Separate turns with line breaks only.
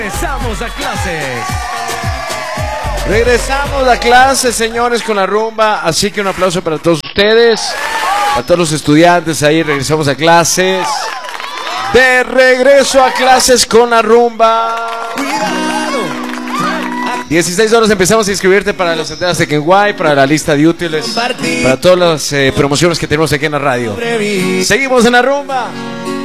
Regresamos a clases.
Regresamos a clases, señores, con la rumba. Así que un aplauso para todos ustedes, a todos los estudiantes ahí. Regresamos a clases. De regreso a clases con la rumba. 16 horas empezamos a inscribirte para las entradas de Kenway, para la lista de útiles, para todas las promociones que tenemos aquí en la radio. Seguimos en la rumba.